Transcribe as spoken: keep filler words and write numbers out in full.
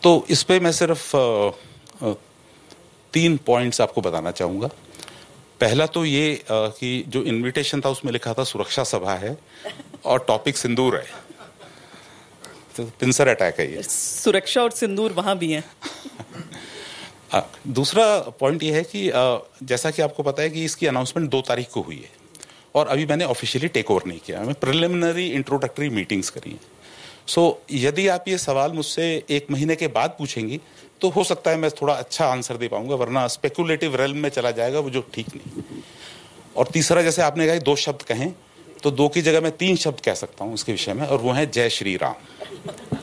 तो इस पे मैं सिर्फ आ, आ, तीन पॉइंट्स आपको बताना चाहूँगा। पहला तो ये आ, कि जो इनविटेशन था उसमें लिखा था सुरक्षा सभा है और टॉपिक सिंदूर है, तो पिंसर अटैक है ये। सुरक्षा और सिंदूर वहाँ भी है। आ, दूसरा पॉइंट ये है कि आ, जैसा कि आपको पता है कि इसकी अनाउंसमेंट दो तारीख को हुई है और अभी मैंने ऑफिशियली टेक ओवर नहीं किया, मैं प्रिलिमिनरी इंट्रोडक्टरी मीटिंग्स करी हैं। सो so, यदि आप ये सवाल मुझसे एक महीने के बाद पूछेंगी तो हो सकता है मैं थोड़ा अच्छा आंसर दे पाऊंगा, वरना स्पेकुलेटिव रेल्म में चला जाएगा, वो जो ठीक नहीं। और तीसरा, जैसे आपने कहा दो शब्द कहें, तो दो की जगह मैं तीन शब्द कह सकता हूं इसके विषय में, और वो है जय श्री राम।